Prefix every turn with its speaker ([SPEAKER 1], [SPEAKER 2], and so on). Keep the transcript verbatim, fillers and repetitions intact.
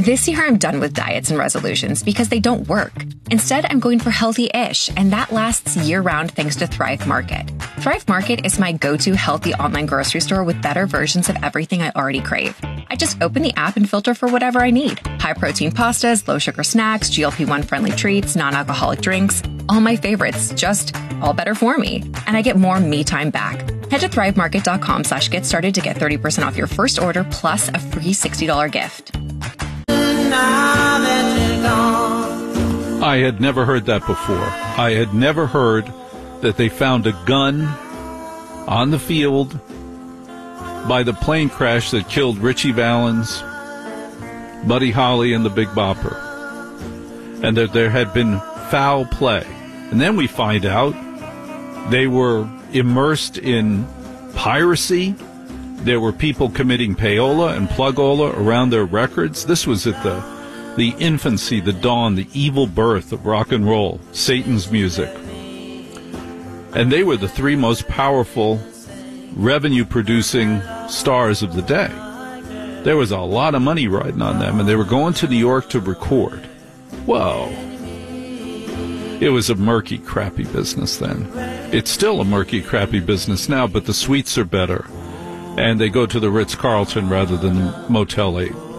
[SPEAKER 1] This year, I'm done with diets and resolutions because they don't work. Instead, I'm going for healthy-ish, and that lasts year-round thanks to Thrive Market. Thrive Market is my go-to healthy online grocery store with better versions of everything I already crave. I just open the app and filter for whatever I need. High-protein pastas, low-sugar snacks, G L P one friendly treats, non-alcoholic drinks. All my favorites, just all better for me. And I get more me time back. Head to thrivemarket.com slash get started to get thirty percent off your first order plus a free sixty dollars gift.
[SPEAKER 2] I had never heard that before. I had never heard that they found a gun on the field by the plane crash that killed Richie Valens, Buddy Holly, and the Big Bopper, and that there had been foul play. And then we find out they were immersed in piracy. There were people committing payola and plugola around their records. This was at the the infancy, the dawn, the evil birth of rock and roll, Satan's music. And they were the three most powerful revenue-producing stars of the day. There was a lot of money riding on them, and they were going to New York to record. Whoa. It was a murky, crappy business then. It's still a murky, crappy business now, but the suites are better. And they go to the Ritz-Carlton rather than Motel eight.